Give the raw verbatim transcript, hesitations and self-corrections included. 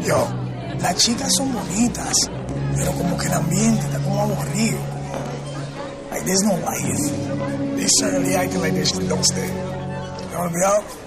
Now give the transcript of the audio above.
Yo, las chicas son bonitas, pero como que el ambiente está como aburrido. Like, there's no life. They certainly acting like they're still upstairs. You know what I mean?